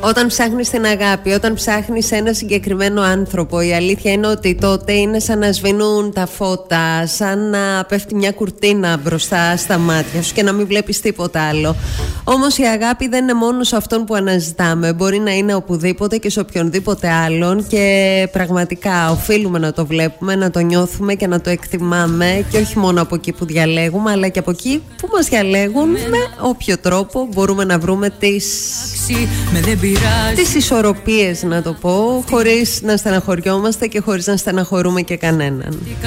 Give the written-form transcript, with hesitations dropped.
Όταν ψάχνεις την αγάπη, όταν ψάχνεις ένα συγκεκριμένο άνθρωπο, η αλήθεια είναι ότι τότε είναι σαν να σβήνουν τα φώτα, σαν να πέφτει μια κουρτίνα μπροστά στα μάτια σου και να μην βλέπεις τίποτα άλλο. Όμως η αγάπη δεν είναι μόνο σε αυτόν που αναζητάμε. Μπορεί να είναι οπουδήποτε και σε οποιονδήποτε άλλον, και πραγματικά οφείλουμε να το βλέπουμε, να το νιώθουμε και να το εκτιμάμε, και όχι μόνο από εκεί που διαλέγουμε, αλλά και από εκεί που μας διαλέγουν. Με όποιο τρόπο μπορούμε να βρούμε τις ισορροπίες, να το πω, χωρίς να στεναχωριόμαστε και χωρίς να στεναχωρούμε και κανέναν.